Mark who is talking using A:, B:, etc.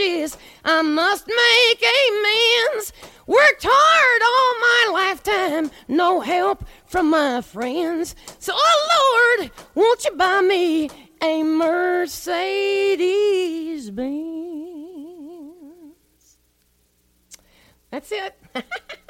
A: wages. I must make amends. Worked hard all my lifetime, no help from my friends. So, oh Lord, won't you buy me a Mercedes-Benz? That's it.